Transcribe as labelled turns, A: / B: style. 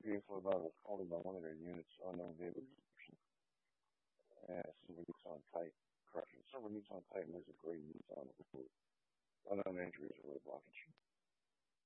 A: vehicle about was called by one of their units, unknown vehicle description. And silver Nissan Titan. Correction. Silver Nissan Titan is a gray Nissan with unknown injuries or blocking.